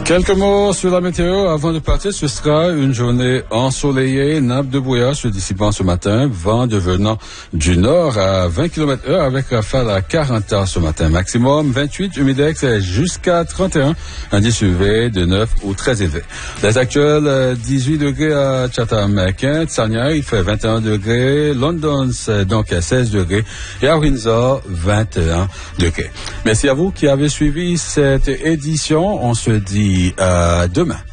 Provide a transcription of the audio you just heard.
Quelques mots sur la météo avant de partir. Ce sera une journée ensoleillée, nappe de brouillard se dissipant ce matin, vent devenant du nord à 20 km/h avec rafale à 40 heures ce matin. Maximum 28, humidex jusqu'à 31, indice UV de 9 ou très élevé. Les actuels 18 degrés à Chatham-Kent, Sarnia, il fait 21 degrés, London donc à 16 degrés et à Windsor 21 degrés. Merci à vous qui avez suivi cette édition. On se dit demain.